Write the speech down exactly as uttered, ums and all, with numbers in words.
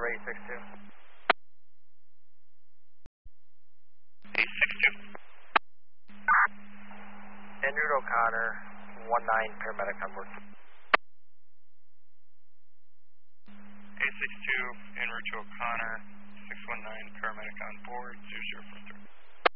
eight six two. eight six two. En route O'Connor, one nine paramedic on board. eight six two, en route to O'Connor, six one nine paramedic on board, zero zero four three.